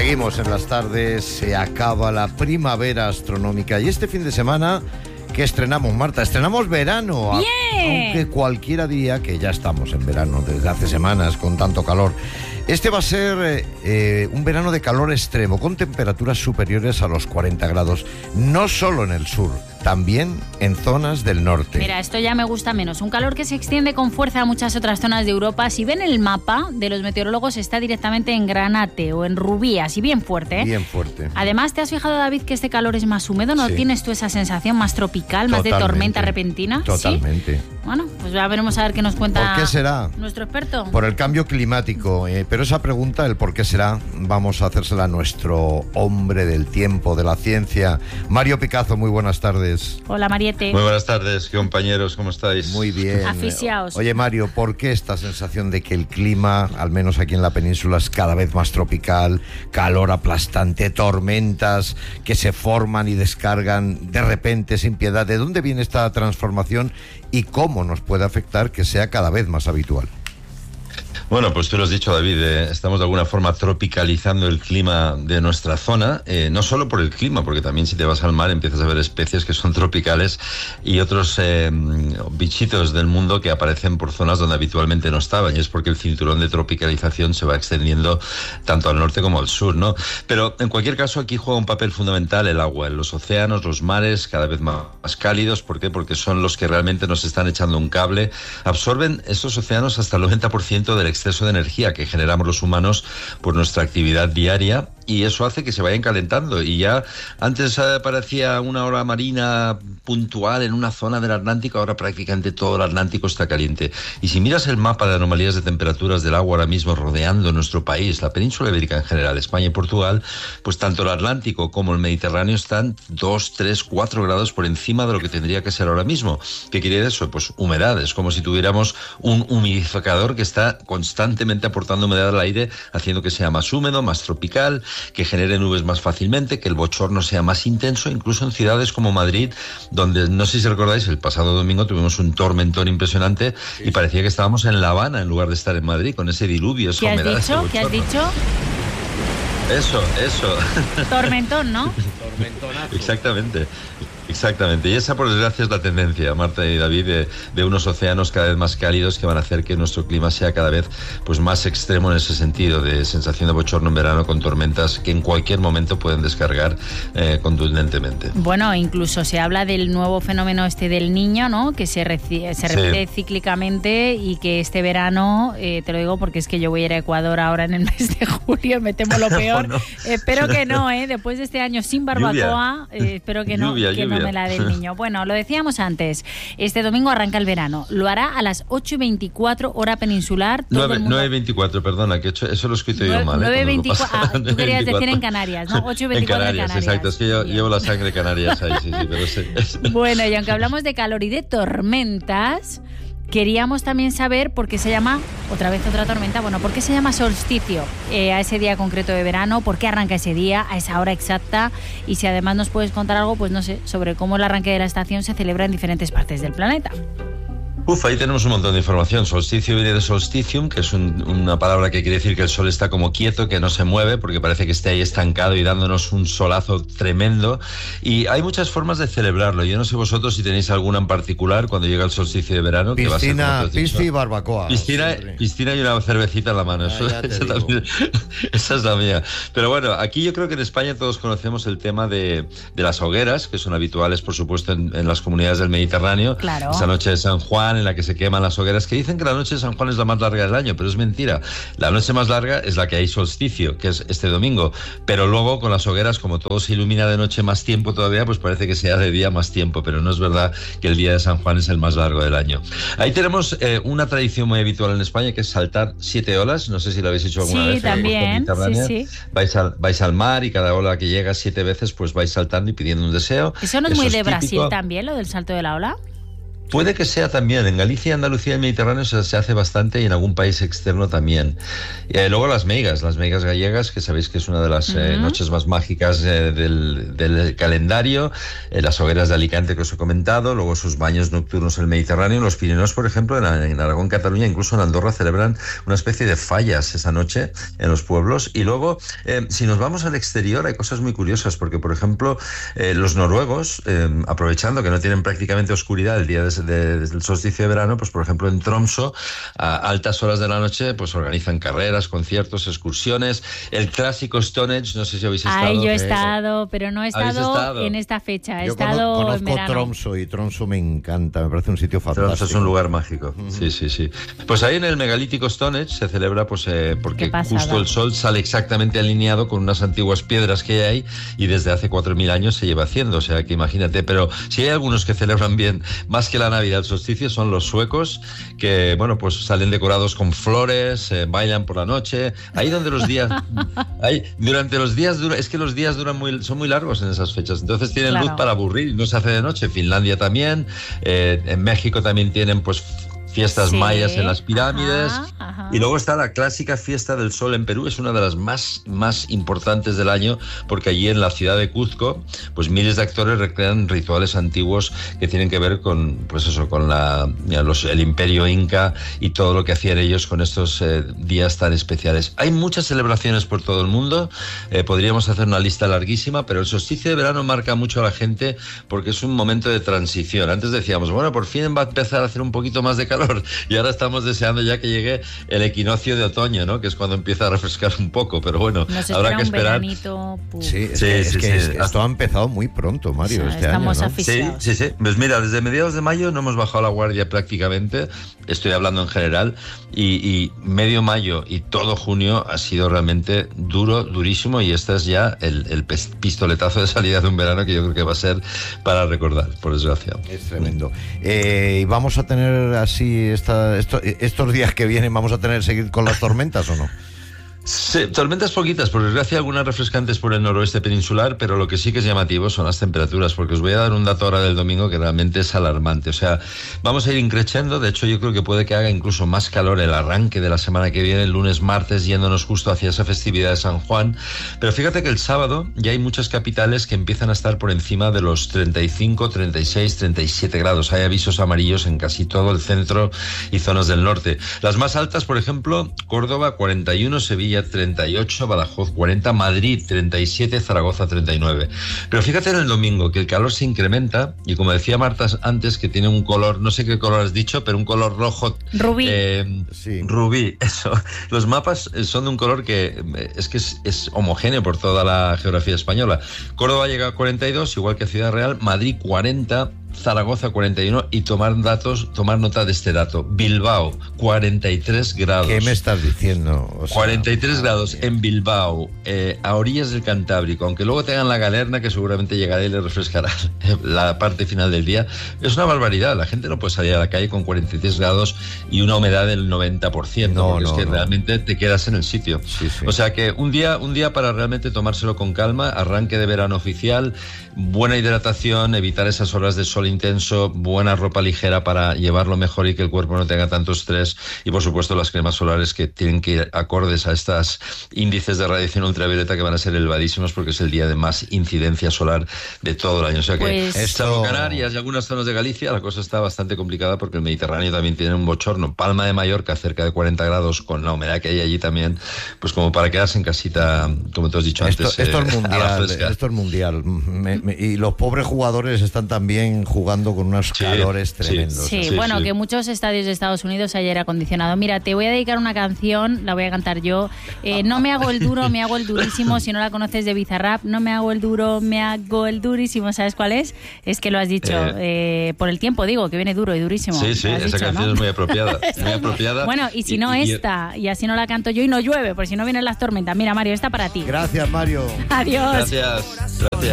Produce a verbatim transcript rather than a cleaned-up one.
Seguimos en las tardes, se acaba la primavera astronómica y este fin de semana, ¿qué estrenamos, Marta? Estrenamos verano, ¡Bien! Aunque cualquiera día, que ya estamos en verano desde hace semanas con tanto calor. Este va a ser eh, un verano de calor extremo, con temperaturas superiores a los cuarenta grados, no solo en el sur, también en zonas del norte. Mira, esto ya me gusta menos. Un calor que se extiende con fuerza a muchas otras zonas de Europa. Si ven el mapa de los meteorólogos, está directamente en Granate o en Rubí, así bien fuerte. ¿eh? Bien fuerte. Además, ¿te has fijado, David, que este calor es más húmedo? ¿No Sí. tienes tú esa sensación más tropical, más Totalmente. de tormenta repentina? Totalmente. ¿Sí? Bueno, pues ya veremos a ver qué nos cuenta ¿Por qué será? nuestro experto. Por el cambio climático. Eh, pero esa pregunta, el por qué será, vamos a hacérsela a nuestro hombre del tiempo, de la ciencia. Mario Picazo, muy buenas tardes. Hola, Mariette. Muy buenas tardes, compañeros, ¿cómo estáis? Muy bien. Aficiaos. Oye, Mario, ¿por qué esta sensación de que el clima, al menos aquí en la península, es cada vez más tropical, calor aplastante, tormentas que se forman y descargan de repente sin piedad? ¿De dónde viene esta transformación y cómo nos puede afectar que sea cada vez más habitual? Bueno, pues tú lo has dicho, David, eh, estamos de alguna forma tropicalizando el clima de nuestra zona, eh, no solo por el clima, porque también si te vas al mar empiezas a ver especies que son tropicales y otros eh, bichitos del mundo que aparecen por zonas donde habitualmente no estaban, y es porque el cinturón de tropicalización se va extendiendo tanto al norte como al sur, ¿no? Pero en cualquier caso aquí juega un papel fundamental el agua, en los océanos, los mares cada vez más, más cálidos. ¿Por qué? Porque son los que realmente nos están echando un cable. Absorben estos océanos hasta el noventa por ciento del exceso de energía que generamos los humanos por nuestra actividad diaria, y eso hace que se vayan calentando. Y ya antes parecía una ola marina puntual en una zona del Atlántico, ahora prácticamente todo el Atlántico está caliente. Y si miras el mapa de anomalías de temperaturas del agua ahora mismo rodeando nuestro país, la península ibérica en general, España y Portugal, pues tanto el Atlántico como el Mediterráneo están dos, tres, cuatro grados por encima de lo que tendría que ser ahora mismo. ¿Qué quiere eso? Pues humedad. Es como si tuviéramos un humidificador que está constantemente aportando humedad al aire, haciendo que sea más húmedo, más tropical, que genere nubes más fácilmente, que el bochorno sea más intenso, incluso en ciudades como Madrid, donde, no sé si recordáis, el pasado domingo tuvimos un tormentón impresionante y parecía que estábamos en La Habana en lugar de estar en Madrid, con ese diluvio, esa ¿Qué has humedad. dicho? ¿Qué has dicho? Eso, eso. Tormentón, ¿no? Tormentonazo. Exactamente. Exactamente, y esa por desgracia es la tendencia, Marta y David, de, de unos océanos cada vez más cálidos que van a hacer que nuestro clima sea cada vez pues más extremo en ese sentido, de sensación de bochorno en verano con tormentas que en cualquier momento pueden descargar eh, contundentemente. Bueno, incluso se habla del nuevo fenómeno este del Niño, ¿no? Que se, reci- se repite Sí. cíclicamente y que este verano, eh, te lo digo porque es que yo voy a ir a Ecuador ahora en el mes de julio, me temo lo peor. Bueno. Espero que no, ¿eh? Después de este año sin barbacoa, eh, espero que no, Lluvia, que lluvia. no me la dé el Niño. Bueno, lo decíamos antes, este domingo arranca el verano. Lo hará a las ocho y veinticuatro hora peninsular. Todo el mundo... nueve y veinticuatro, perdona, que he hecho, eso lo he escrito yo mal. nueve y ¿eh? veinticuatro, ah, tú querías decir en nueve y veinticuatro. Canarias, ¿no? ocho y En veinticuatro Canarias, en Canarias. exacto, es que yo Bien. llevo la sangre Canarias ahí, sí, sí, pero sí. Bueno, y aunque hablamos de calor y de tormentas, queríamos también saber por qué se llama, otra vez otra tormenta, bueno, por qué se llama solsticio eh, a ese día concreto de verano, por qué arranca ese día, a esa hora exacta, y si además nos puedes contar algo, pues no sé, sobre cómo el arranque de la estación se celebra en diferentes partes del planeta. Uf, ahí tenemos un montón de información. Solsticio viene de solsticium, que es un, una palabra que quiere decir que el sol está como quieto, que no se mueve, porque parece que esté ahí estancado y dándonos un solazo tremendo. Y hay muchas formas de celebrarlo. Yo no sé vosotros si tenéis alguna en particular cuando llega el solsticio de verano. Piscina, que va a ser, como te has dicho, pisci y barbacoa. Piscina, Siempre. piscina y una cervecita en la mano. Ah, Eso, ya te esa, digo. también- esa es la mía. Pero bueno, aquí yo creo que en España todos conocemos el tema de, de las hogueras, que son habituales, por supuesto, en, en las comunidades del Mediterráneo. Claro. Esa noche de San Juan en la que se queman las hogueras, que dicen que la noche de San Juan es la más larga del año, pero es mentira. La noche más larga es la que hay solsticio, que es este domingo. Pero luego con las hogueras, como todo se ilumina de noche más tiempo todavía, pues parece que sea de día más tiempo, pero no es verdad que el día de San Juan es el más largo del año. Ahí tenemos eh, una tradición muy habitual en España, que es saltar siete olas. No sé si lo habéis hecho alguna Sí, vez. en la costa también, mediterránea. sí, sí. Vais al, vais al mar y cada ola que llega siete veces, pues vais saltando y pidiendo un deseo. ¿Eso no es muy de típico. Brasil también, lo del salto de la ola? Puede que sea también. En Galicia, Andalucía y Mediterráneo se, se hace bastante y en algún país externo también. Y eh, luego las meigas, las meigas gallegas, que sabéis que es una de las uh-huh. eh, noches más mágicas eh, del, del calendario. Eh, las hogueras de Alicante que os he comentado, luego sus baños nocturnos en el Mediterráneo. En los Pirineos, por ejemplo, en, en Aragón, Cataluña, incluso en Andorra celebran una especie de fallas esa noche en los pueblos. Y luego, eh, si nos vamos al exterior, hay cosas muy curiosas, porque, por ejemplo, eh, los noruegos, eh, aprovechando que no tienen prácticamente oscuridad el día de De, desde el solsticio de verano, pues por ejemplo en Tromsø a altas horas de la noche pues organizan carreras, conciertos, excursiones, el clásico Stonehenge, no sé si habéis estado. Ay, yo he estado, pero no he estado, estado? en esta fecha, he yo estado conozco en verano. Tromsø y Tromsø me encanta, me parece un sitio fantástico. Tromsø es un lugar mágico, uh-huh. sí, sí, sí. Pues ahí en el megalítico Stonehenge se celebra pues eh, porque justo el sol sale exactamente alineado con unas antiguas piedras que hay ahí y desde hace cuatro mil años se lleva haciendo, o sea que imagínate, pero si hay algunos que celebran bien, más que la Navidad, el solsticio, son los suecos que, bueno, pues salen decorados con flores, eh, bailan por la noche, ahí donde los días, ahí, durante los días, dura, es que los días duran muy, son muy largos en esas fechas, entonces tienen claro. luz para aburrir, no se hace de noche. Finlandia también, eh, en México también tienen pues fiestas sí, mayas en las pirámides, ajá, ajá. y luego está la clásica fiesta del sol en Perú, es una de las más, más importantes del año, porque allí en la ciudad de Cuzco, pues miles de actores recrean rituales antiguos que tienen que ver con, pues eso, con la, los, el imperio inca y todo lo que hacían ellos con estos eh, días tan especiales. Hay muchas celebraciones por todo el mundo, eh, podríamos hacer una lista larguísima, pero el solsticio de verano marca mucho a la gente porque es un momento de transición. Antes decíamos, bueno, por fin va a empezar a hacer un poquito más de calor, y ahora estamos deseando ya que llegue el equinoccio de otoño, ¿no? Que es cuando empieza a refrescar un poco, pero bueno, nos habrá que esperar. Veranito, sí, es sí, que, es sí, que sí. esto ha empezado muy pronto, Mario, o sea, este estamos año, ¿no? Sí, sí, sí. Pues mira, desde mediados de mayo no hemos bajado la guardia prácticamente, estoy hablando en general, y, y medio mayo y todo junio ha sido realmente duro, durísimo, y este es ya el, el pistoletazo de salida de un verano que yo creo que va a ser para recordar, por desgracia. Es tremendo. Eh, y vamos a tener así Esta, esto, estos días que vienen, ¿vamos a tener que seguir con las tormentas o no? Sí, tormentas poquitas, por desgracia algunas refrescantes por el noroeste peninsular, pero lo que sí que es llamativo son las temperaturas, porque os voy a dar un dato ahora del domingo que realmente es alarmante. O sea, vamos a ir increciendo, de hecho yo creo que puede que haga incluso más calor el arranque de la semana que viene, el lunes, martes, yéndonos justo hacia esa festividad de San Juan, pero fíjate que el sábado ya hay muchas capitales que empiezan a estar por encima de los treinta y cinco, treinta y seis, treinta y siete grados, hay avisos amarillos en casi todo el centro y zonas del norte. Las más altas, por ejemplo, Córdoba cuarenta y uno, Sevilla treinta y ocho, Badajoz cuarenta, Madrid treinta y siete, Zaragoza treinta y nueve. Pero fíjate en el domingo que el calor se incrementa y como decía Marta antes que tiene un color, no sé qué color has dicho, pero un color rojo. Rubí. Eh, sí. Rubí, eso. Los mapas son de un color que es que es, es homogéneo por toda la geografía española. Córdoba llega a cuarenta y dos, igual que Ciudad Real, Madrid cuarenta, Zaragoza cuarenta y uno, y tomar datos, tomar nota de este dato. Bilbao cuarenta y tres grados. ¿Qué me estás diciendo? O sea, cuarenta y tres grados en Bilbao, eh, a orillas del Cantábrico, aunque luego tengan la Galerna que seguramente llegará y le refrescará la parte final del día. Es una barbaridad, la gente no puede salir a la calle con cuarenta y tres grados y una humedad del noventa por ciento, no, porque no, es que no. realmente te quedas en el sitio. Sí, sí. O sea que un día, un día para realmente tomárselo con calma, arranque de verano oficial, buena hidratación, evitar esas horas de sol intenso, buena ropa ligera para llevarlo mejor y que el cuerpo no tenga tanto estrés, y por supuesto las cremas solares que tienen que ir acordes a estos índices de radiación ultravioleta que van a ser elevadísimos porque es el día de más incidencia solar de todo el año. O sea que, pues salvo Canarias y algunas zonas de Galicia, la cosa está bastante complicada porque el Mediterráneo también tiene un bochorno. Palma de Mallorca, cerca de cuarenta grados, con la humedad que hay allí también, pues como para quedarse en casita, como te has dicho esto, antes. Esto, eh, es mundial, esto es mundial. Me, me, y los pobres jugadores están también jugando con unos sí, calores tremendos. Sí, sí, sí bueno, sí. que muchos estadios de Estados Unidos hay aire acondicionado. Mira, te voy a dedicar una canción, la voy a cantar yo. Eh, no me hago el duro, me hago el durísimo. Si no la conoces, de Bizarrap. No me hago el duro, me hago el durísimo. ¿Sabes cuál es? Es que lo has dicho. Eh, eh, por el tiempo, digo, que viene duro y durísimo. Sí, sí, esa dicho, canción ¿no? es muy apropiada. Muy apropiada. Bueno, y si no y, y, esta, y así no la canto yo y no llueve, por si no vienen las tormentas. Mira, Mario, esta para ti. Gracias, Mario. Adiós. Gracias. Gracias.